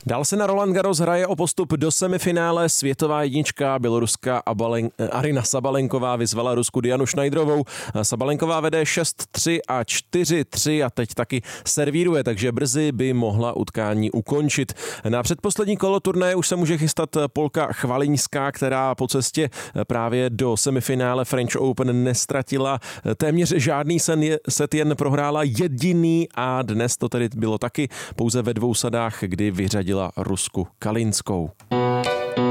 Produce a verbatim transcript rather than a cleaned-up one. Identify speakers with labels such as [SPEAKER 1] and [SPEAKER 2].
[SPEAKER 1] Dál se na Roland Garros hraje o postup do semifinále. Světová jednička běloruská Abalen, Arina Sabalenková vyzvala Rusku Dianu Schneiderovou. Sabalenková vede šest tři a čtyři tři a teď taky servíruje, takže brzy by mohla utkání ukončit. Na předposlední kolo turnaje už se může chystat Polka Chvaliňská, která po cestě právě do semifinále French Open nestratila téměř žádný set, jen prohrála jediný a dnes to tedy bylo taky pouze ve dvou sadách, kdy vyřadila Rusku Kalinskou.